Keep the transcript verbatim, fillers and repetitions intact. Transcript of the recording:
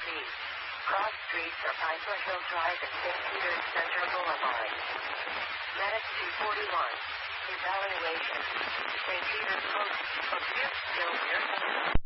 proceed. Cross streets are Piper Hill Drive and Saint Peter's Center Boulevard. Medic two forty-one. Evaluation. Saint Peter's Post. Abuse still near.